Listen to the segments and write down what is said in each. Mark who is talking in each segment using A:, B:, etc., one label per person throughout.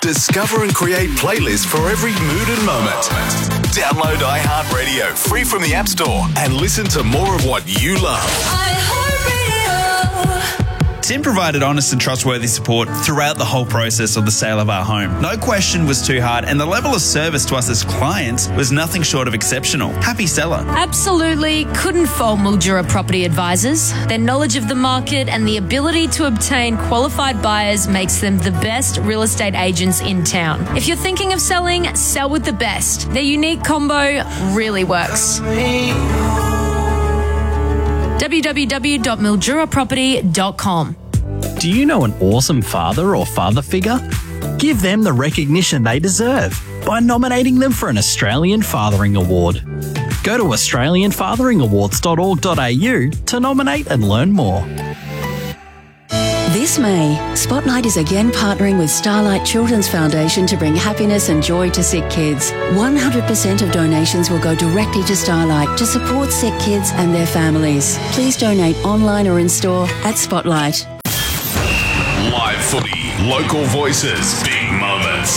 A: Discover and create playlists for every mood and moment. Download iHeartRadio free from the App Store and listen to more of what you love.
B: Tim provided honest and trustworthy support throughout the whole process of the sale of our home. No question was too hard, and the level of service to us as clients was nothing short of exceptional. Happy seller.
C: Absolutely couldn't fault Mildura Property Advisors. Their knowledge of the market and the ability to obtain qualified buyers makes them the best real estate agents in town. If you're thinking of selling, sell with the best. Their unique combo really works. www.milduraproperty.com.
D: Do you know an awesome father or father figure? Give them the recognition they deserve by nominating them for an Australian Fathering Award. Go to australianfatheringawards.org.au to nominate and learn more.
E: This May, Spotlight is again partnering with Starlight Children's Foundation to bring happiness and joy to sick kids. 100% of donations will go directly to Starlight to support sick kids and their families. Please donate online or in store at Spotlight.
A: Live footy, local voices, big moments.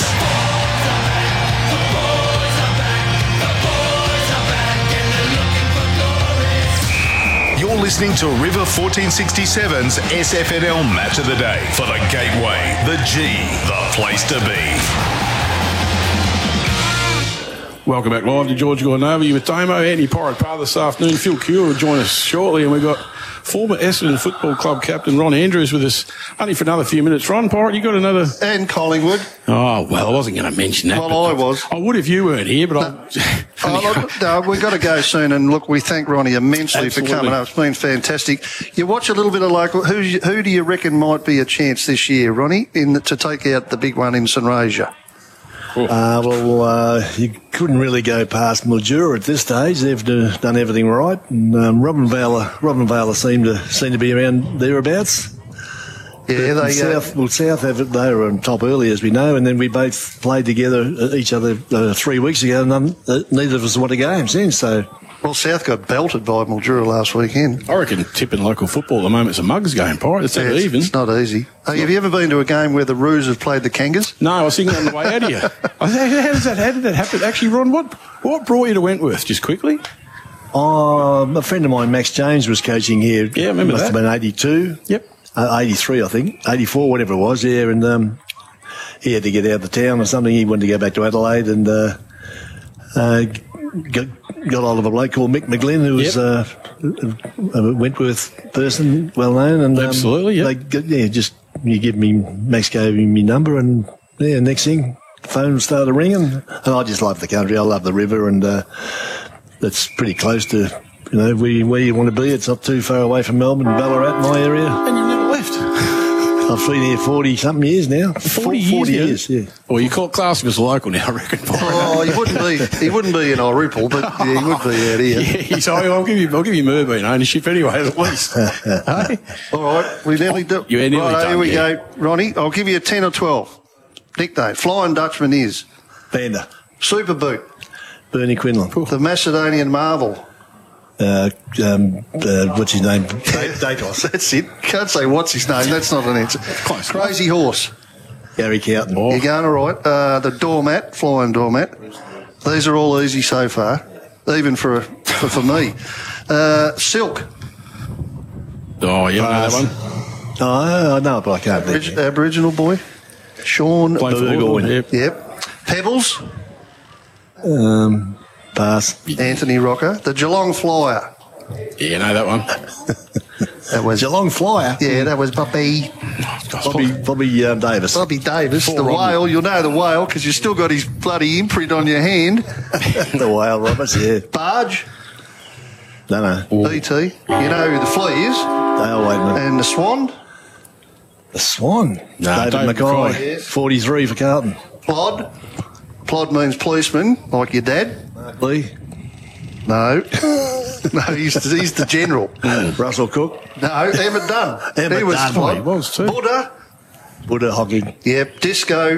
A: You're listening to River 1467's SFNL Match of the Day for the Gateway, the G, the place to be.
F: Welcome back live to George Gordonova. You with Damo, Andy Porritt Par this afternoon. Phil Cure will join us shortly, and we've got former Essendon Football Club captain Ron Andrews with us only for another few minutes. Ron, Porritt, you got another...
G: And Collingwood.
F: Oh, well, I wasn't going to mention that.
G: Well, I was.
F: I would if you weren't here, but
G: no, we've got to go soon, and look, we thank Ronnie immensely
F: Absolutely.
G: for coming up. It's been fantastic. You watch a little bit of local... Who do you reckon might be a chance this year, Ronnie, to take out the big one in St. Razor?
H: You couldn't really go past Mildura at this stage. They've done everything right, and Robin Vale seem to be around thereabouts.
G: Yeah,
H: South they were on top early, as we know, and then we both played together each other 3 weeks ago, and neither of us won a game since. So.
G: Well, South got belted by Mildura last weekend.
F: I reckon tipping local football at the moment is a mug's game, Porritt. It's never even.
G: It's not easy. Have you ever been to a game where the Roos have played the Kangas?
F: No, I was thinking on the way out of here. How did that happen? Actually, Ron, what brought you to Wentworth, just quickly?
H: A friend of mine, Max James, was coaching here.
F: Yeah, I remember
H: Must
F: that.
H: have been 82.
F: Yep.
H: 83, I think. 84, whatever it was, yeah. And he had to get out of town or something. He wanted to go back to Adelaide and got hold of a bloke called Mick McGlynn, who was a Wentworth person, well known. And
F: absolutely, yeah.
H: Max gave me my number, and yeah, next thing, the phone started ringing. And I just love the country. I love the river, and that's pretty close to, where you want to be. It's not too far away from Melbourne, Ballarat, my area.
F: And you never left.
H: I've been here 40-something years now. 40 years, yeah.
F: Well, you call class as a local now, I reckon.
G: Oh, he wouldn't be in Irupal, but yeah, he would be out here.
F: Yeah, so I'll give you Merbean ownership anyway, at least. Hey?
G: All right, we nearly do.
F: You're nearly done,
G: here we go, Ronnie. I'll give you a 10 or 12. Nickname, Flying Dutchman is?
H: Vander.
G: Super Boot.
H: Bernie Quinlan.
G: The Macedonian Marvel.
H: What's his name? Datos.
G: That's it. Can't say what's his name. That's not an answer.
F: Close.
G: Crazy Horse.
H: Gary Cowton.
G: You're going all right. The Doormat, Flying Doormat. These are all easy so far, even for me. Silk.
F: Oh, yeah, that one.
H: Oh, I know, but I can't think.
G: Aboriginal boy. Sean
F: Burgoyne.
G: Yep. Pebbles.
H: Pass.
G: Anthony Rocker. The Geelong Flyer.
F: Yeah, know that one.
G: That was
H: Geelong Flyer.
G: Yeah, that was Bobby
H: Davis.
G: Bobby Davis, the whale. You'll know the whale because you've still got his bloody imprint on your hand.
H: The whale, Roberts, yeah.
G: Barge.
H: No.
G: BT. You know who the Flea is?
H: Dale Waitman.
G: And the Swan.
H: The Swan.
F: No,
H: David Mackay.
G: Yes.
H: 43 for Carlton.
G: Plod. Plod means policeman, like your dad.
H: Lee.
G: No. No, he's the general.
H: Russell Cook.
G: No, Emmett Dunn.
H: Emmett
G: he was
H: Dunn.
G: Plod.
F: He was too.
G: Buddha
H: Hocking.
G: Yep. Disco.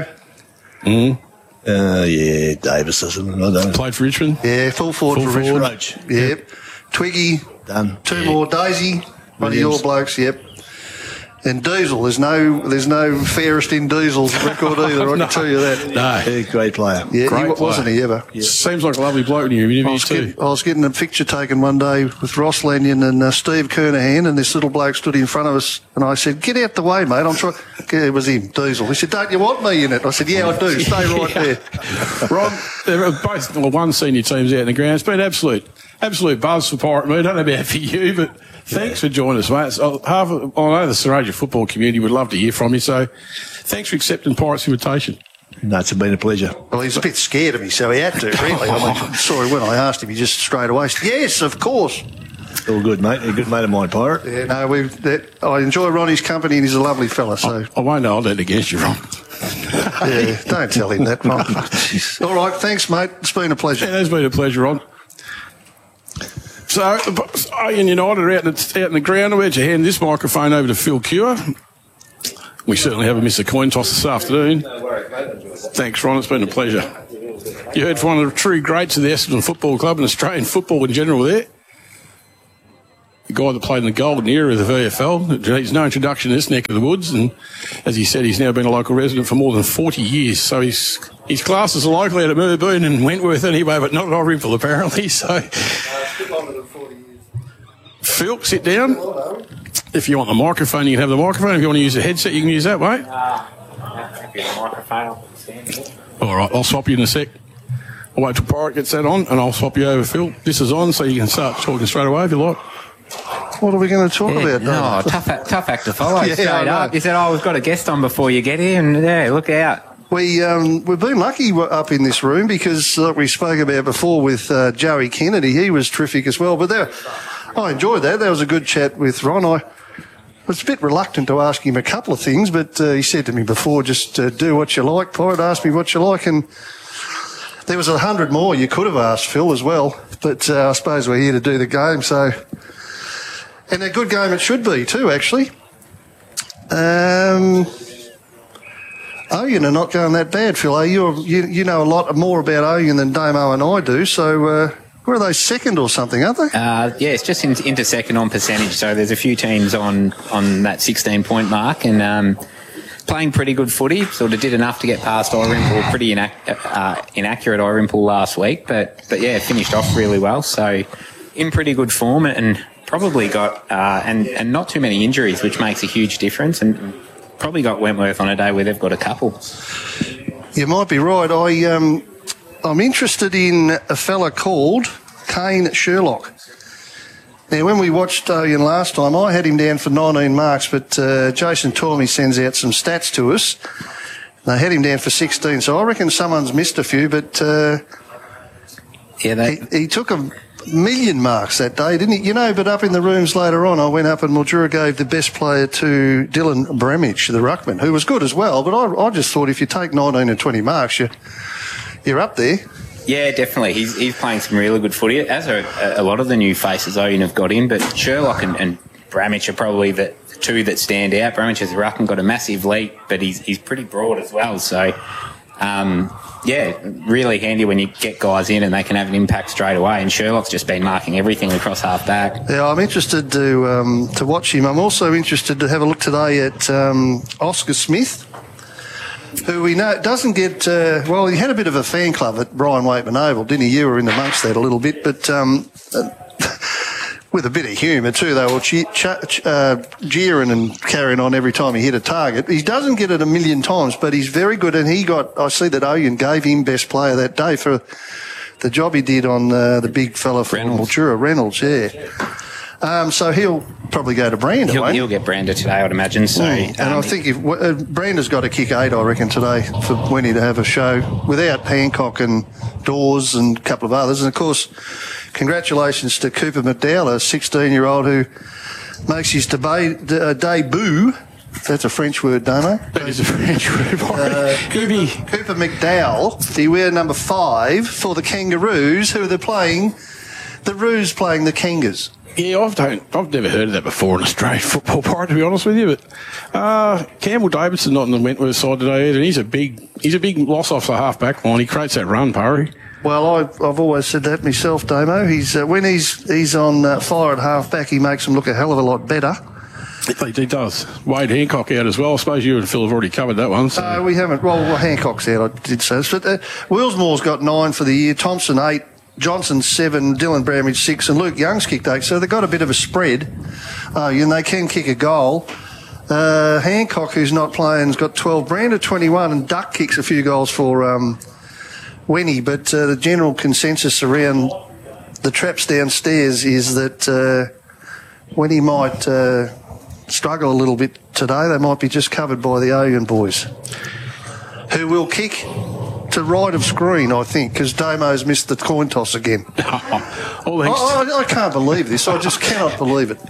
H: Yeah, Davis or something. I don't know.
F: Played for Richmond.
G: Yeah, full forward for Richmond.
H: Roach.
G: Yep. Twiggy.
H: Done.
G: Two more. Daisy. One of your blokes, yep. And Diesel, there's no fairest in Diesel's record either, I can tell you that.
F: No.
H: Yeah, great player.
G: Yeah,
F: Great
G: wasn't he ever?
F: Yeah. Seems like a lovely bloke in your interviews too.
G: I was getting a picture taken one day with Ross Lanyon and Steve Kernahan, and this little bloke stood in front of us, and I said, "Get out the way, mate, I'm trying..." It was him, Diesel. He said, "Don't you want me in it?" I said, "Yeah, I do. Stay right there."
F: Ron, they're both one senior teams out in the ground. It's been absolute buzz for Pirate Moon. I don't know about for you, but thanks for joining us, mate. I know the Saraja football community would love to hear from you, so thanks for accepting Pirate's invitation.
H: No, it's been a pleasure.
G: Well, he's a bit scared of me, so he had to, really. I mean, sorry, when I asked him, he just straight away said, "Yes, of course."
H: All good, mate. A good mate of mine, Pirate.
G: Yeah, no, I enjoy Ronnie's company, and he's a lovely fella, so...
F: I won't hold that against you, Ron.
G: Yeah, don't tell him that, Ron. All right, thanks, mate. It's been a pleasure.
F: It has been a pleasure, Ron. So, Oyen United are out in the ground. I'm about to hand this microphone over to Phil Cure. We certainly haven't missed a coin toss this afternoon. Thanks, Ron. It's been a pleasure. You heard from one of the true greats of the Essendon Football Club and Australian football in general there. The guy that played in the golden era of the VFL. He's no introduction to this neck of the woods, and as he said, he's now been a local resident for more than 40 years. So his class is locally out of Mooraboon and Wentworth anyway, but not at Orinville apparently. So, Phil, sit down. If you want the microphone, you can have the microphone. If you want to use the headset, you can use that, mate. All right, I'll swap you in a sec. I'll wait till Pirate gets that on, and I'll swap you over, Phil. This is on, so you can start talking straight away if you like.
G: What are we going to talk about?
I: No, tough act to follow.
G: Yeah,
I: straight up. You said, we've got a guest on before you get here, and yeah, look out.
G: We've been lucky up in this room because, like we spoke about before with Joey Kennedy, he was terrific as well. But I enjoyed that. That was a good chat with Ron. I was a bit reluctant to ask him a couple of things, but he said to me before, just do what you like, Pirate. Ask me what you like, and there was 100 more you could have asked Phil as well. But I suppose we're here to do the game, so. And a good game it should be too, actually. Oyen are not going that bad, Phil. You know a lot more about Oyen than Damo and I do, so where are they, second or something, aren't they?
I: Yeah, it's just into second on percentage, so there's a few teams on that 16-point mark, and playing pretty good footy. Sort of did enough to get past Orinpool, pretty inaccurate Orinpool last week, but yeah, finished off really well, so in pretty good form, and probably got and not too many injuries, which makes a huge difference, and probably got Wentworth on a day where they've got a couple.
G: You might be right. I'm interested in a fella called Kane Sherlock. Now, when we watched Oyen last time, I had him down for 19 marks, but Jason Tormey sends out some stats to us. They had him down for 16, so I reckon someone's missed a few, but he took a million marks that day, didn't he? You know, but up in the rooms later on, I went up and Mildura gave the best player to Dylan Bramage, the ruckman, who was good as well, but I just thought if you take 19 and 20 marks, you're up there.
I: Yeah, definitely. He's playing some really good footy, as are a lot of the new faces Oyen have got in, but Sherlock and Bramage are probably the two that stand out. Bramage as a ruckman got a massive leap, but he's pretty broad as well, so yeah, really handy when you get guys in and they can have an impact straight away, and Sherlock's just been marking everything across half back.
G: Yeah, I'm interested to watch him. I'm also interested to have a look today at Oscar Smith, who we know doesn't get... he had a bit of a fan club at Brian Waitman Oval, didn't he? You were in amongst that a little bit, but with a bit of humour too. They were jeering and carrying on every time he hit a target. He doesn't get it a million times, but he's very good, and I see that Oyen gave him best player that day for the job he did on the big fella from Mildura, Reynolds, yeah. So he'll probably go to Brander,
I: He'll get Brander today, I'd imagine. So,
G: and I think if Brander's got to kick 8, I reckon, today for Wendy to have a show without Hancock and Dawes and a couple of others. And, of course, congratulations to Cooper McDowell, a 16-year-old who makes his debut. That's a French word, Damo.
F: That is a French word.
G: Cooper McDowell, he wear number 5 for the Kangaroos, who they're playing. The Roos playing the Kangas.
F: Yeah, I've never heard of that before in Australian football, Pirate, to be honest with you. But Campbell Davidson not on the Wentworth side today either. He's a big loss off the half back line. He creates that run, Parry.
G: Well, I've always said that myself, Damo. When he's on fire at half back, he makes them look a hell of a lot better.
F: He does. Wade Hancock out as well. I suppose you and Phil have already covered that one. So.
G: We haven't. Well, Hancock's out, I did say. But Willsmore's got 9 for the year, Thompson 8, Johnson 7, Dylan Bramage 6, and Luke Young's kicked 8. So they've got a bit of a spread. And they can kick a goal. Hancock, who's not playing, has got 12. Brander 21, and Duck kicks a few goals for Wenny. But the general consensus around the traps downstairs is that Wenny might struggle a little bit today. They might be just covered by the Ogun boys, who will kick to right of screen, I think, because Damo's missed the coin toss again. I can't believe this. I just cannot believe it.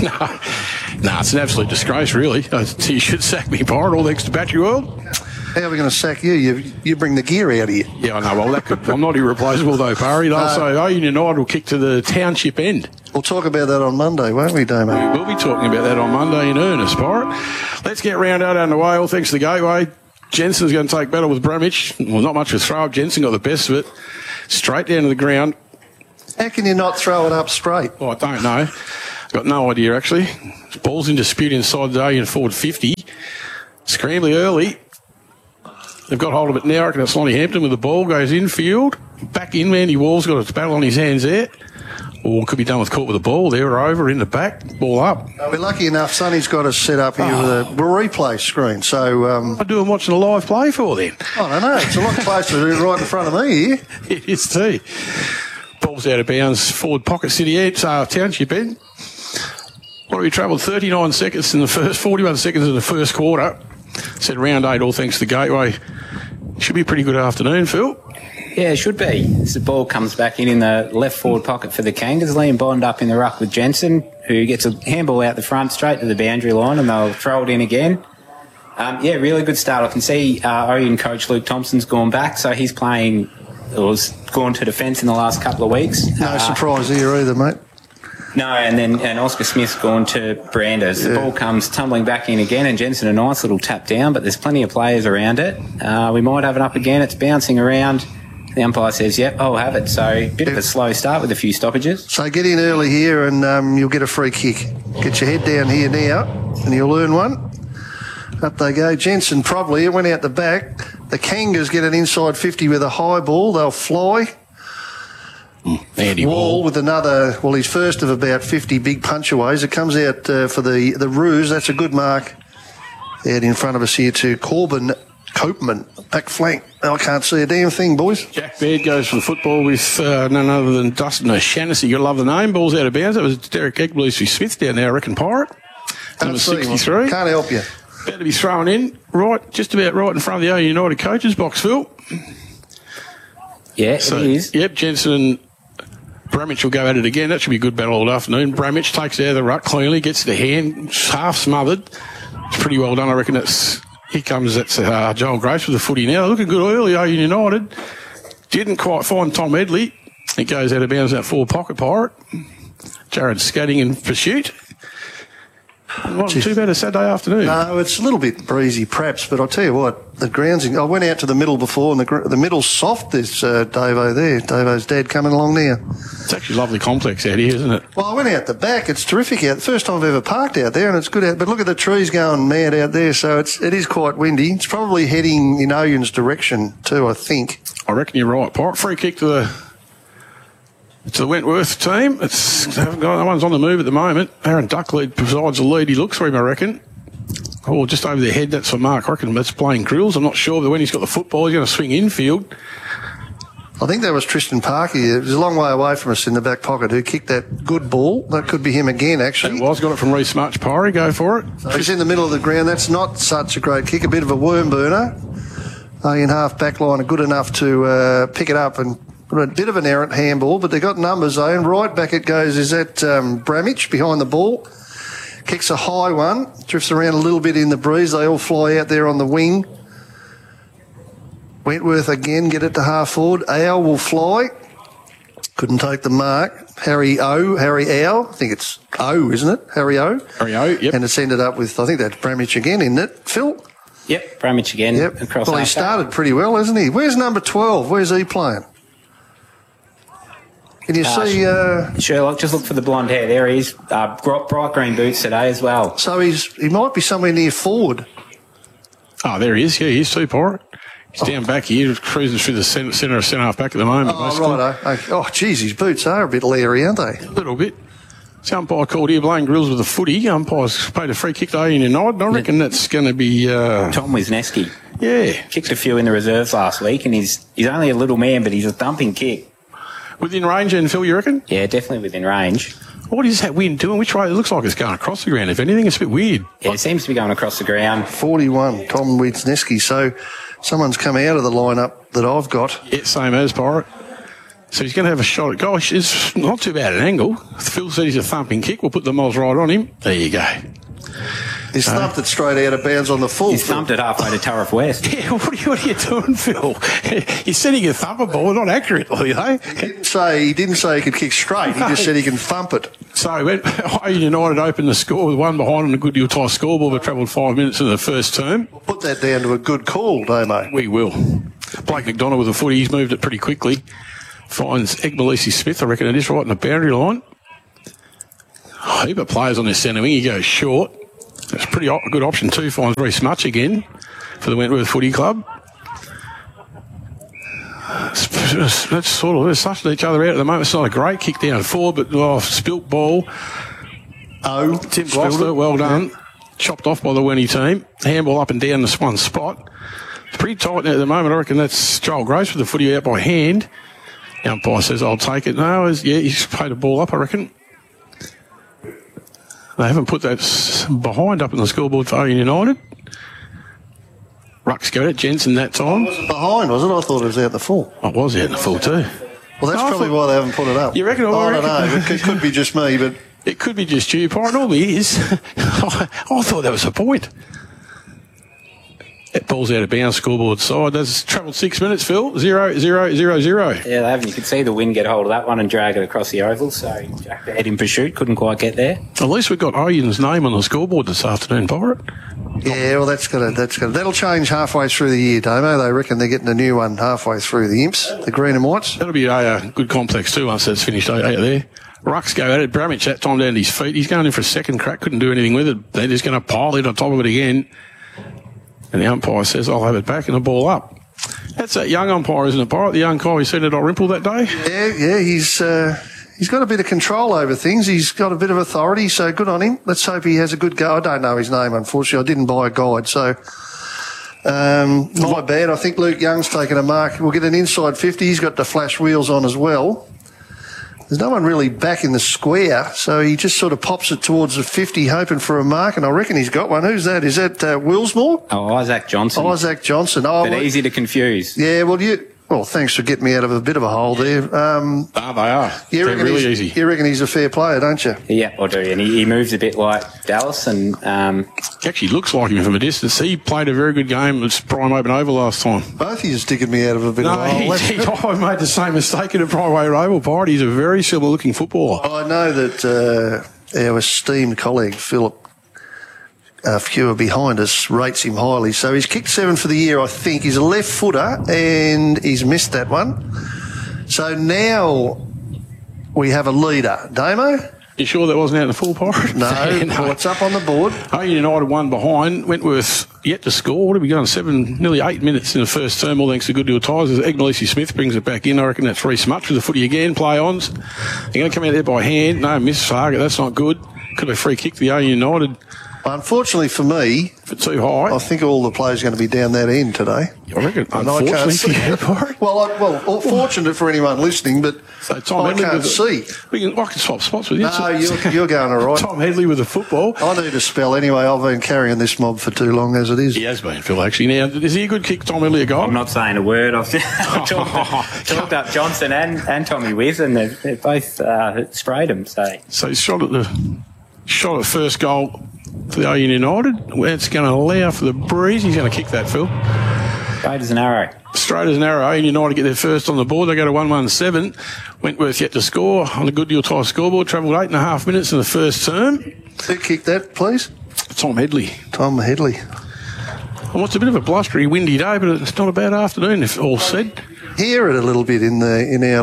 F: No, it's an absolute disgrace, really. You should sack me, Pirate. All thanks to Battery World.
G: How are we going to sack you? You bring the gear out here.
F: Yeah, I know. Well, I'm not irreplaceable, though, Parry. Also, Ogun United will kick to the township end.
G: We'll talk about that on Monday, won't we, Damo?
F: We'll be talking about that on Monday in earnest, Pirate. Let's get round out underway. All thanks to the Gateway. Jensen's going to take battle with Bramage. Well, not much of a throw-up. Jensen got the best of it. Straight down to the ground.
G: How can you not throw it up straight?
F: Oh, I don't know. Got no idea, actually. Ball's in dispute inside the Ogun forward 50. Scrambly early. They've got hold of it now. I reckon it's Lonnie Hampton with the ball. Goes infield. Back in, Mandy Wall's got a battle on his hands there. Or could be done with caught with the ball. They're over in the back. Ball up.
G: We're lucky enough. Sonny's got us set up here with a replay screen. So
F: what are doing watching a live play for then?
G: I don't know. It's a lot closer to right in front of me here.
F: It is too. Ball's out of bounds. Forward pocket city end. Township end. What have we travelled? 39 seconds in the first, 41 seconds in the first quarter. Said round 8, all thanks to Gateway. Should be a pretty good afternoon, Phil.
I: Yeah, it should be. As the ball comes back in the left forward pocket for the Kangas. Liam Bond up in the ruck with Jensen, who gets a handball out the front straight to the boundary line, and they'll throw it in again. Really good start. I can see Ogun coach Luke Thompson's gone back, so he's playing, or gone to defence in the last couple of weeks.
G: No surprise here either, mate.
I: No, and Oscar Smith's gone to Branders. The ball comes tumbling back in again, and Jensen a nice little tap down, but there's plenty of players around it. We might have it up again. It's bouncing around. The umpire says, yep, I'll have it. So bit of a slow start with a few stoppages.
G: So get in early here and you'll get a free kick. Get your head down here now and you'll earn one. Up they go. Jensen probably, it went out the back. The Kangas get an inside 50 with a high ball. They'll fly.
F: Andy
G: Wall with another, his first of about 50 big punchaways. It comes out for the Roos. That's a good mark out in front of us here to Corbin Copeman, back flank. I can't see a damn thing, boys.
F: Jack Baird goes for the football with none other than Dustin O'Shaughnessy. You got to love the name. Ball's out of bounds. That was Derek Egblucy Smith down there, I reckon, Pirate. Number 63.
G: Can't help you.
F: About to be thrown in, just about right in front of the Ogun United coaches box, Phil.
I: Yeah, so, it is.
F: Yep, Jensen and Bramage will go at it again. That should be a good battle all afternoon. Bramage takes it out of the ruck cleanly, gets the hand half smothered. It's pretty well done, I reckon. Here comes Joel Grace with the footy now. Looking good early, Ogun United. Didn't quite find Tom Edley. It goes out of bounds that forward pocket, Pirate. Jared Scadding in pursuit. Wasn't too bad a Saturday afternoon.
G: No, it's a little bit breezy perhaps, but I'll tell you what, the grounds, I went out to the middle before and the middle's soft. There's Davo there. Davo's dad coming along now.
F: It's actually a lovely complex out here, isn't it?
G: Well, I went out the back. It's terrific out. The first time I've ever parked out there and it's good out. But look at the trees going mad out there, so it is quite windy. It's probably heading in Ogun's direction too, I think.
F: I reckon you're right, Pirate. Free kick to the Wentworth team. No one's on the move at the moment. Aaron Ducklead provides the lead. He looks for him, I reckon. Oh, just over their head. That's for Mark. I reckon that's playing Grills. I'm not sure, but when he's got the football, he's going to swing infield.
G: I think that was Tristan Parker. It was a long way away from us in the back pocket who kicked that good ball. That could be him again, actually.
F: It was. Got it from Reece March. Pirey, go for it.
G: So he's in the middle of the ground. That's not such a great kick. A bit of a worm burner. In half back line are good enough to pick it up and a bit of an errant handball, but they got numbers though, and right back it goes. Is that Bramage behind the ball? Kicks a high one, drifts around a little bit in the breeze. They all fly out there on the wing. Wentworth again, get it to half forward. Owl will fly. Couldn't take the mark. Harry Owl. I think it's O, isn't it? Harry O.
F: Harry O, yep.
G: And it's ended up with, I think that's Bramage again, isn't it, Phil?
I: Yep, Bramage again.
G: Yep.
I: Across
G: well, he started pretty well, hasn't he? Where's number 12? Where's he playing? Can you see...
I: Sherlock, just look for the blonde hair. There he is. Bright green boots today as well.
G: So he might be somewhere near forward.
F: Oh, there he is. Yeah, he is too, Pirate. He's down back here, cruising through the centre of centre half back at the moment.
G: Oh, right. Oh, geez, his boots are a bit leery, aren't they?
F: A little bit. So umpire called here, Blaine Grills with a footy. Umpire's paid a free kick to Ian United. I reckon that's going to be...
I: Tom Wisniewski.
F: Yeah.
I: Kicked a few in the reserves last week, and he's only a little man, but he's a thumping kick.
F: Within range, and Phil, you reckon?
I: Yeah, definitely within range.
F: What is that wind doing? Which way? It looks like it's going across the ground. If anything, it's a bit weird.
I: Yeah, it seems to be going across the ground.
G: 41, Tom Wisniewski. So someone's come out of the lineup that I've got.
F: Yeah, same as Pirate. So he's going to have a shot at... Gosh, it's not too bad an angle. Phil said he's a thumping kick. We'll put the moles right on him. There you go.
G: He's thumped it straight out of bounds on the full.
I: He's thumped it halfway to Tariff West.
F: Yeah, what are you doing, Phil? He's setting a thumper ball, not accurately, eh?
G: He didn't say he could kick straight. He just said he can thump it.
F: So when United opened the score with one behind on a Goodyear tie scoreboard, but travelled 5 minutes in the first term.
G: We'll put that down to a good call, Damo.
F: We will. Blake McDonald with the footy. He's moved it pretty quickly. Finds Egmalisi Smith, I reckon it is, right in the boundary line. A heap of players on this centre wing. He goes short. That's a pretty good option too. Finds Reece Mutch again for the Wentworth Footy Club. That's sort of, they're sussing each other out at the moment. It's not a great kick down forward, but spilt ball. Tim Gloucester, well done. Yeah. Chopped off by the Wenny team. Handball up and down this one spot. It's pretty tight now at the moment. I reckon that's Joel Gross with the footy out by hand. The umpire says, I'll take it. No, he's played a ball up, I reckon. They haven't put that behind up in the scoreboard for Owen United. Rucks go at Jensen that time.
G: It wasn't behind, was it? I thought it was out the full.
F: It was out in the full too.
G: Well, that's probably why they haven't put it up.
F: You reckon?
G: I don't know. It could be just me, but...
F: It could be just you, Pirate. It normally is. I thought that was a point. That ball's out of bounds, scoreboard side. That's travelled 6 minutes, Phil. 0, 0, 0, 0.
I: Yeah, they haven't. You could see the wind get hold of that one and drag it across the oval, so Jack head in pursuit, couldn't quite get there.
F: At least we've got Owen's name on the scoreboard this afternoon, Pirate.
G: Yeah, well, that'll change halfway through the year, Damo. They reckon they're getting a new one halfway through, the Imps, the green and whites.
F: That'll be a good complex too once that's finished out there. Rucks go at it. Bramich that time down to his feet. He's going in for a second crack. Couldn't do anything with it. They're just going to pile it on top of it again. And the umpire says, I'll have it back and the ball up. That's that young umpire, isn't it, Pirate? The young guy we seen at Dalrymple that day?
G: Yeah, he's got a bit of control over things. He's got a bit of authority, so good on him. Let's hope he has a good go. I don't know his name, unfortunately. I didn't buy a guide, so my bad. I think Luke Young's taken a mark. We'll get an inside 50. He's got the flash wheels on as well. There's no one really back in the square, so he just sort of pops it towards the 50, hoping for a mark, and I reckon he's got one. Who's that? Is that Willsmore?
I: Oh, Isaac Johnson.
G: Isaac Johnson.
I: But easy to confuse.
G: Yeah, well, thanks for getting me out of a bit of a hole there.
F: They are. They're really easy.
G: You reckon he's a fair player, don't you?
I: Yeah, I do. And he moves a bit like Dallas. And
F: actually looks like him from a distance. He played a very good game at Prime Open Oval last time.
G: Both of you sticking me out of a bit of a hole.
F: I made the same mistake at a Prime Oval Pirate. He's a very similar-looking footballer.
G: I know that our esteemed colleague, Philip Fewer behind us, rates him highly. So he's kicked 7 for the year, I think. He's a left footer and he's missed that one. So now we have a leader. Damo?
F: You sure that wasn't out in the full, Pirate?
G: No, well, it's up on the board.
F: United one behind. Wentworth yet to score. What have we gone? Nearly 8 minutes in the first term, all thanks to Goodyear Ties. Egmalisi Smith brings it back in. I reckon that's Reece Mutch with the footy again. Play-ons. They're going to come out there by hand. No, miss Fargo. That's not good. Could have free kick the United.
G: Unfortunately for me,
F: for too high,
G: I think all the players are going to be down that end today.
F: I reckon. Unfortunately for you,
G: well, fortunate for anyone listening, but
F: so Tom
G: I can't see.
F: I can swap spots with you.
G: No, you're going all right.
F: Tom Headley with the football.
G: I need a spell anyway. I've been carrying this mob for too long as it is.
F: He has been, Phil, actually. Now, is he a good kick, Tom Headley, a guy?
I: I'm not saying a word. I've talked up Johnson and Tommy Wiz, and they've both sprayed him.
F: So he's shot at first goal for the United. It's going to allow for the breeze. He's going to kick that, Phil.
I: Straight as an arrow.
F: Straight as an arrow. United get their first on the board. They go to 1-1-7. Wentworth yet to score on the Goodyear Tie scoreboard. Travelled 8.5 minutes in the first term.
G: Who kicked that, please?
F: Tom Headley.
G: Tom Headley.
F: Well, it's a bit of a blustery, windy day, but it's not a bad afternoon, if all said.
G: Hear it a little bit in our little pod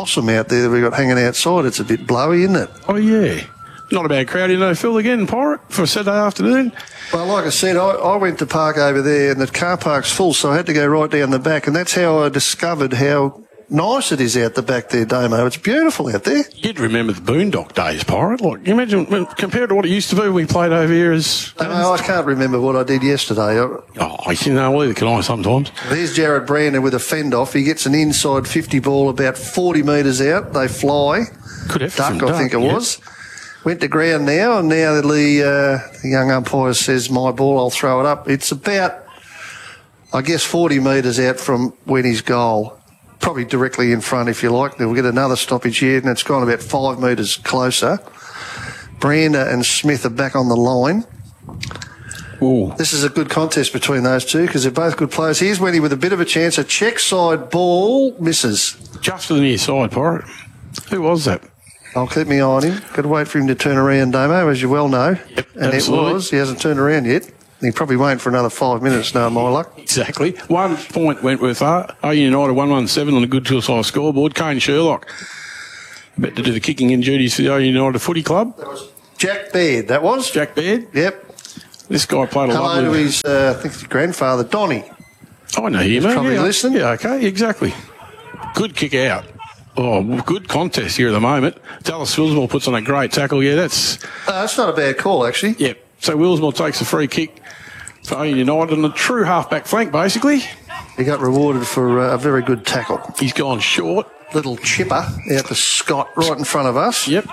G: possum out there that we've got hanging outside. It's a bit blowy, isn't it?
F: Oh, yeah. Not a bad crowd, Phil, again, Pirate, for a Saturday afternoon.
G: Well, like I said, I went to park over there and the car park's full, so I had to go right down the back, and that's how I discovered how nice it is out the back there, Damo. It's beautiful out there.
F: You'd remember the Boondock days, Pirate. Like, you imagine, compared to what it used to be when we played over here as...
G: I can't remember what I did yesterday.
F: Neither can I sometimes.
G: There's Jared Brander with a fend off. He gets an inside 50 ball about 40 metres out. They fly.
F: Could have
G: duck, I think it was. Went to ground now, and now the young umpire says, my ball, I'll throw it up. It's about, I guess, 40 metres out from when his goal. Probably directly in front, if you like. We'll get another stoppage here, and it's gone about 5 metres closer. Brander and Smith are back on the line.
F: Ooh.
G: This is a good contest between those two because they're both good players. Here's Wendy with a bit of a chance. A check side ball misses.
F: Just to the near side, Pirate. Who was that?
G: I'll keep my eye on him. Got to wait for him to turn around, Damo, as you well know.
F: Yep,
G: and
F: absolutely.
G: It was. He hasn't turned around yet. He probably won't for another 5 minutes, no my luck.
F: Exactly. 1 point Wentworth United 117 on the good two-side scoreboard. Kane Sherlock about to do the kicking in duties for the United Footy Club.
G: That was Jack Baird, that was?
F: Jack Baird?
G: Yep.
F: This guy played a lot.
G: Hello to his, I think his grandfather, Donnie.
F: I know him, mate.
G: Probably listening.
F: Yeah, okay, exactly. Good kick out. Oh, good contest here at the moment. Dallas Wilsmore puts on a great tackle. Yeah, that's
G: not a bad call, actually.
F: Yep. So Wilsmore takes a free kick for Owen United on the true half-back flank, basically.
G: He got rewarded for a very good tackle.
F: He's gone short.
G: Little chipper out to Scott right in front of us.
F: Yep.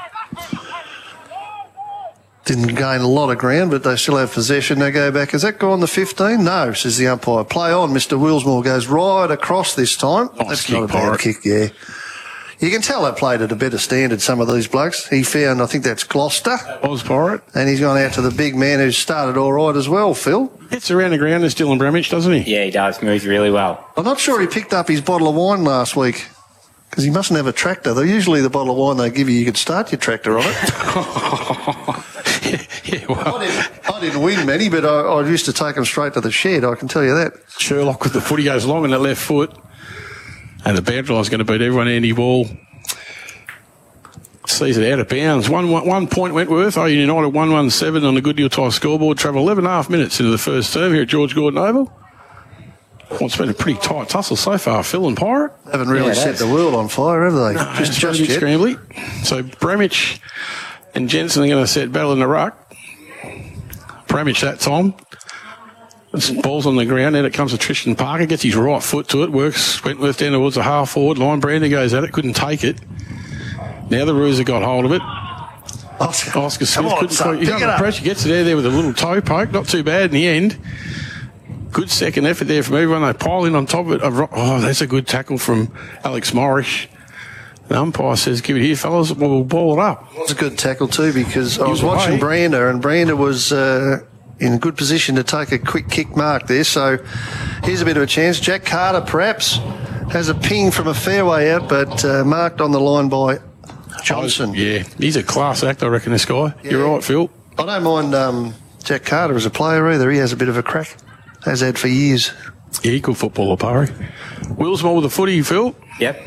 G: Didn't gain a lot of ground, but they still have possession. They go back. Has that gone the 15? No, says the umpire. Play on. Mr. Wilsmore goes right across this time.
F: Nice
G: That's
F: kick,
G: not a bad
F: Pirate.
G: kick, yeah. You can tell they played at a better standard, some of these blokes. He found, I think that's Gloucester.
F: Oz Pirate.
G: And he's gone out to the big man who started all right as well, Phil.
F: Gets around the ground, there's Dylan Bramich, doesn't he?
I: Yeah, he does. Moves really well.
G: I'm not sure he picked up his bottle of wine last week because he mustn't have a tractor. They're usually the bottle of wine they give you could start your tractor on it.
F: Yeah, well.
G: I didn't win many, but I used to take them straight to the shed, I can tell you that.
F: Sherlock with the footy goes long on that left foot. And the boundary line's going to beat everyone. Andy Wall sees it out of bounds. 1 point Wentworth. United 117 on the Goodyear Tyre scoreboard. Travel 11.5 minutes into the first term here at George Gordon Oval. Well, it's been a pretty tight tussle so far, Phil and Pirate.
G: Haven't really set the world on fire, have they?
F: No,
G: just
F: a bit
G: yet.
F: scrambly. So Bramich and Jensen are going to set battle in the ruck. Bramich that time. Ball's on the ground, then it comes to Tristan Parker, gets his right foot to it, works Wentworth down towards the half forward line. Brander goes at it, couldn't take it. Now the Roos have got hold of it. Oscar Smith couldn't quite. He's under pressure, gets it there with a little toe poke, not too bad in the end. Good second effort there from everyone. They pile in on top of it. Oh, that's a good tackle from Alex Morris. The umpire says, give it here, fellas, we'll ball it up.
G: It was a good tackle too because I was watching Brander and Brander was in a good position to take a quick kick mark there. So here's a bit of a chance. Jack Carter perhaps has a ping from a fairway out, but marked on the line by Johnson.
F: Yeah, he's a class act, I reckon, this guy. Yeah. You're right, Phil.
G: I don't mind Jack Carter as a player either. He has a bit of a crack. Has had for years.
F: Yeah, he could football, Parry. Willsmore with the footy, Phil.
I: Yep.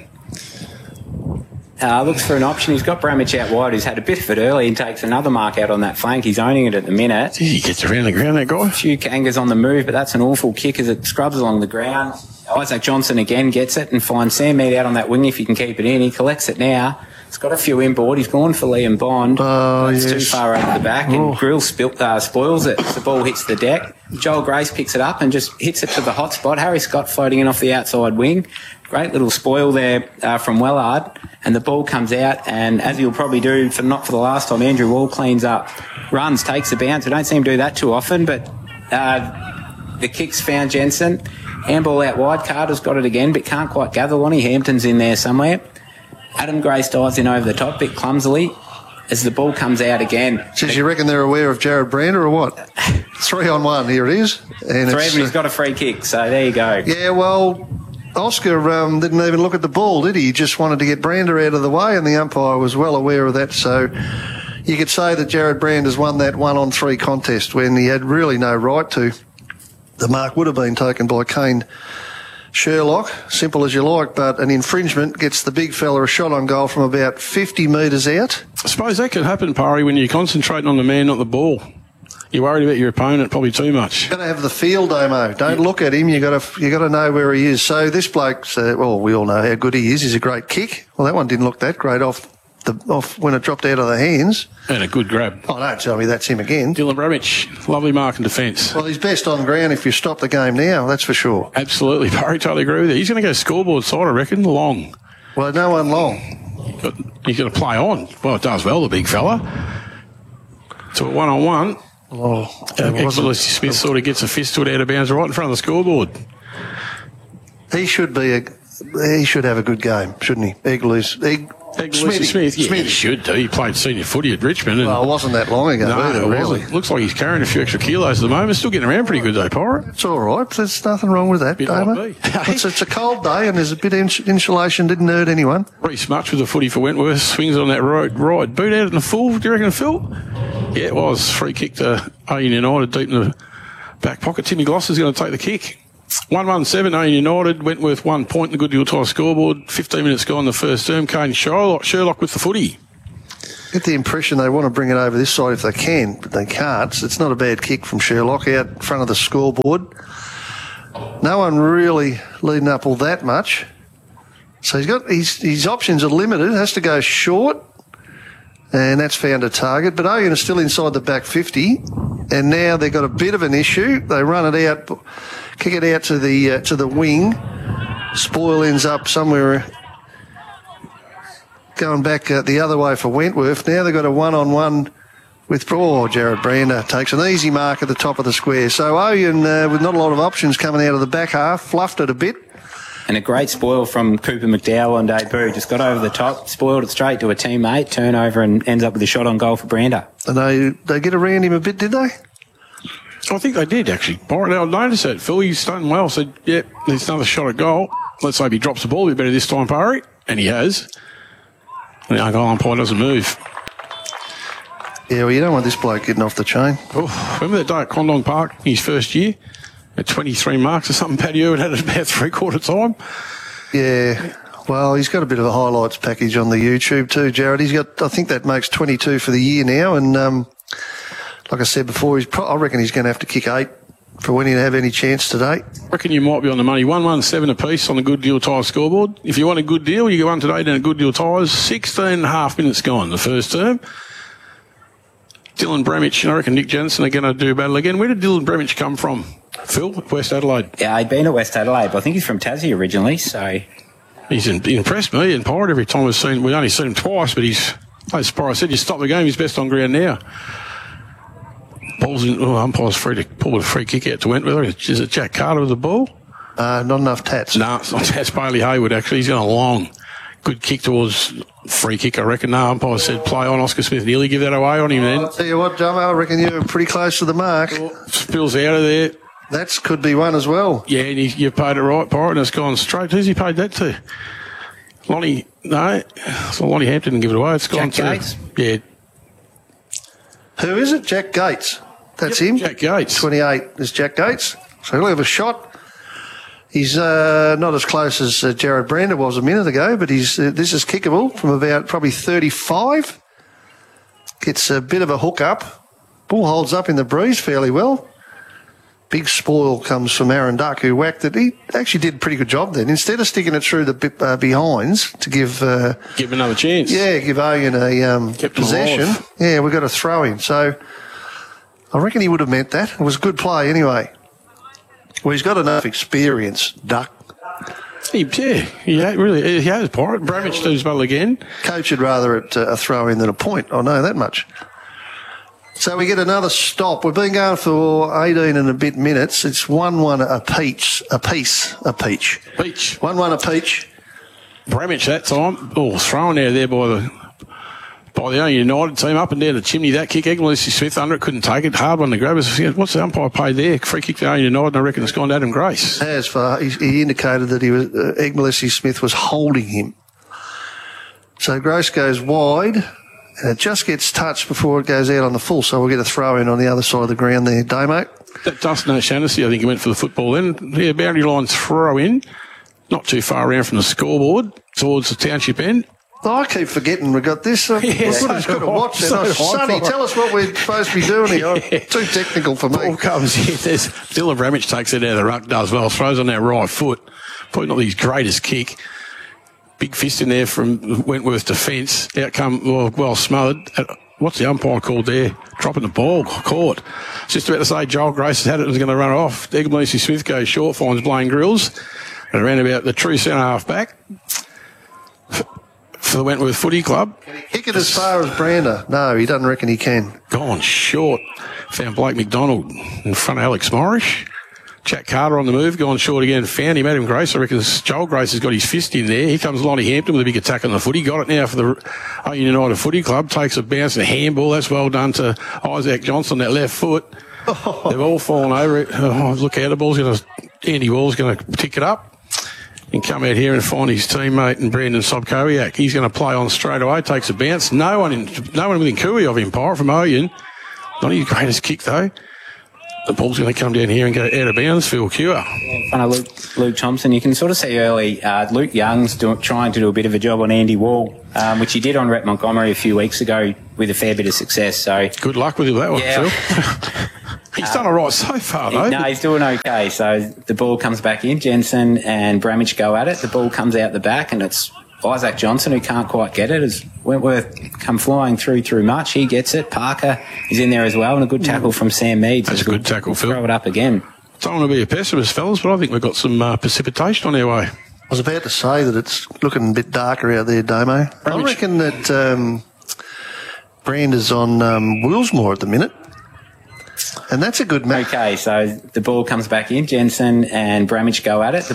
I: Looks for an option. He's got Bramich out wide, who's had a bit of it early and takes another mark out on that flank. He's owning it at the minute.
F: He gets around the ground, that guy.
I: A few Kangas on the move, but that's an awful kick as it scrubs along the ground. Isaac Johnson again gets it and finds Sam Mead out on that wing if he can keep it in. He collects it now. He's got a few inboard. He's gone for Liam Bond. It's too far over the back, and Grill spoils it. The ball hits the deck. Joel Grace picks it up and just hits it to the hot spot. Harry Scott floating in off the outside wing. Great little spoil there from Wellard, and the ball comes out, and as he'll probably do not for the last time, Andrew Wall cleans up, runs, takes a bounce. We don't see him do that too often, but the kick's found Jensen. Handball out wide. Carter's got it again, but can't quite gather one. Hampton's in there somewhere. Adam Grace dives in over the top, bit clumsily, as the ball comes out again.
G: Says you reckon they're aware of Jared Brander or what? 3-on-1, here it is. And
I: he's got a free kick, so there you go.
G: Yeah, well, Oscar didn't even look at the ball, did he? He just wanted to get Brander out of the way, and the umpire was well aware of that. So you could say that Jared Brander's won that 1-on-3 contest when he had really no right to. The mark would have been taken by Kane Sherlock, simple as you like, but an infringement gets the big fella a shot on goal from about 50 metres out.
F: I suppose that can happen, Parry, when you're concentrating on the man, not the ball. You're worried about your opponent probably too much.
G: You've got to have the feel, Damo. Don't look at him. You got to know where he is. So this bloke's, well, we all know how good he is. He's a great kick. Well, that one didn't look that great off when it dropped out of the hands.
F: And a good grab.
G: Oh, don't tell me that's him again.
F: Dylan Bramich, lovely mark and defence.
G: Well, he's best on ground if you stop the game now, that's for sure.
F: Absolutely, Parry, totally agree with you. He's going to go scoreboard side, I reckon, long.
G: Well, no one long.
F: But he's going to play on. Well, it does well, the big fella. To a one-on-one.
G: Oh,
F: Eglesy Smith sort of gets a fist to it out of bounds right in front of the scoreboard.
G: He should have a good game, shouldn't he?
F: Eglesy Smith, yeah, he should do. He played senior footy at Richmond. And
G: well, it wasn't that long ago either, really.
F: Wasn't. Looks like he's carrying a few extra kilos at the moment. Still getting around pretty good though, Pirate.
G: It's all right. There's nothing wrong with that, Damo. It's a cold day and there's a bit of insulation. Didn't hurt anyone.
F: Reece Mutch with a footy for Wentworth. Swings on that right boot out in the full. Do you reckon, Phil? Yeah, it was. Free kick to Owen United deep in the back pocket. Timmy Gloucester's going to take the kick. 1-1-7, Owen United. Wentworth 1 point in the Good Deal Tie scoreboard. 15 minutes gone the first term. Kane Sherlock with the footy.
G: Get the impression they want to bring it over this side if they can, but they can't. So it's not a bad kick from Sherlock out in front of the scoreboard. No one really leading up all that much. So he's got his options are limited. Has to go short. And that's found a target. But Owen is still inside the back 50. And now they've got a bit of an issue. They run it out, kick it out to the wing. Spoil ends up somewhere going back the other way for Wentworth. Now they've got a one-on-one with Jared Brander. Takes an easy mark at the top of the square. So Owen, with not a lot of options coming out of the back half, fluffed it a bit.
I: And a great spoil from Cooper McDowell on debut. Just got over the top, spoiled it straight to a teammate, turnover, and ends up with a shot on goal for Brander.
G: And they get around him a bit, did they?
F: I think they did, actually. I noticed that. Phil, he's done well. So, yeah, there's another shot at goal. Let's hope he drops the ball a bit better this time, Parry. And he has. And the goal umpire doesn't move.
G: Yeah, well, you don't want this bloke getting off the chain.
F: Oh, remember that day at Condon Park, his first year? At 23 marks or something, Paddy Irwin had it about three-quarter time.
G: Yeah, well, he's got a bit of a highlights package on the YouTube too, Jared. He's got, I think that makes 22 for the year now, and like I said before, I reckon he's going to have to kick 8 for winning to have any chance today.
F: I reckon you might be on the money. 1-1-7 apiece on the Good Deal Tyres scoreboard. If you want a good deal, you go on today down at Good Deal Tyres. 16.5 minutes gone the first term. Dylan Bramich, I reckon Nick Jensen are going to do battle again. Where did Dylan Bramich come from? Phil, West Adelaide.
I: Yeah, he'd been at West Adelaide, but I think he's from Tassie originally, so...
F: He's impressed me and Pirate every time we've only seen him twice, but as Pirate said, you stop the game, he's best on ground now. Ball's in, umpire's free to pull a free kick out to Wentworth. Is it Jack Carter with the ball?
G: Not enough tats.
F: No, it's not Tats. Bailey Hayward, actually. He's going a long, good kick towards free kick, I reckon. No, umpire said play on. Oscar Smith nearly give that away on him then.
G: I'll tell you what, Jumbo, I reckon you're pretty close to the mark.
F: Spills out of there.
G: That could be one as well.
F: Yeah, and you paid it right, Pirate, and it's gone straight. Who's he paid that to? Lonnie, no. So Lonnie Hampton didn't give it away. It's gone
I: Jack Gates.
F: Yeah.
G: Who is it? Jack Gates. That's him.
F: Jack Gates.
G: 28 is Jack Gates. So he'll have a shot. He's not as close as Jared Brander was a minute ago, but this is kickable from about probably 35. Gets a bit of a hook up. Ball holds up in the breeze fairly well. Big spoil comes from Aaron Duck, who whacked it. He actually did a pretty good job then. Instead of sticking it through the behinds to give
F: another chance.
G: Yeah, give Owen a possession. Yeah, we got to throw him. So I reckon he would have meant that. It was a good play anyway. Well, he's got enough experience, Duck.
F: He has, Pirate. Bramich does well again.
G: Coach would rather it a throw in than a point. I know that much. So we get another stop. We've been going for 18 and a bit minutes. It's 1-1 a peach. 1-1 a peach.
F: Bramich that time. Oh, thrown out there by the Owen United team up and down the chimney. That kick, Eglesy Smith under it, couldn't take it. Hard one to grab. What's the umpire paid there? Free kick to Owen United, and I reckon it's gone to Adam Grace.
G: As far he indicated that he was Eglesy Smith was holding him. So Grace goes wide. And it just gets touched before it goes out on the full, so we'll get a throw in on the other side of the ground there, Damo.
F: That Dustin O'Shannessy, I think he went for the football then. Yeah, boundary line throw in, not too far around from the scoreboard, towards the township end.
G: Oh, I keep forgetting we've got this. We would have got to watch it. Sonny, tell us what we're supposed to be doing here. Too technical for me.
F: Ball comes in. There's Dylan Bramich takes it out of the ruck, does well, throws on that right foot. Probably not his greatest kick. Big fist in there from Wentworth defence. Outcome, well smothered. What's the umpire called there? Dropping the ball. Caught. Just about to say Joel Grace had it and was going to run it off. Egglesy Smith goes short, finds Blaine Grills. And around about the true centre half back for the Wentworth Footy Club.
G: Can he kick it as far as Brander? No, he doesn't reckon he can.
F: Gone short. Found Blake McDonald in front of Alex Morrish. Jack Carter on the move, gone short again. Found him, Adam Grace. I reckon Joel Grace has got his fist in there. Here comes Lonnie Hampton with a big attack on the footy. Got it now for the Owen United Footy Club. Takes a bounce and a handball. That's well done to Isaac Johnson, that left foot. They've all fallen over it. Oh, look out, the ball's going to... Andy Wall's going to pick it up and come out here and find his teammate and Brandon Sobkowiak. He's going to play on straight away. Takes a bounce. No one within cooey of him, Pirate, from Owen. Not his greatest kick, though. The ball's going to come down here and go out of bounds. Phil Cure.
I: In front of Luke Thompson, you can sort of see early Luke Young's trying to do a bit of a job on Andy Wall, which he did on Rhett Montgomery a few weeks ago with a fair bit of success. So
F: good luck with him, that one, Phil. He's done all right so far, though.
I: No, he's doing okay. So the ball comes back in. Jensen and Bramich go at it. The ball comes out the back, and it's Isaac Johnson who can't quite get it. As Wentworth come flying through much, he gets it. Parker is in there as well, and a good tackle from Sam Meads.
F: That's a good tackle, Phil.
I: Throw it up again.
F: Don't want to be a pessimist, fellas, but I think we've got some precipitation on our way.
G: I was about to say that it's looking a bit darker out there, Damo. I reckon that Brander's on Willsmore at the minute. And that's a good match.
I: Okay, so the ball comes back in. Jensen and Bramich go at it.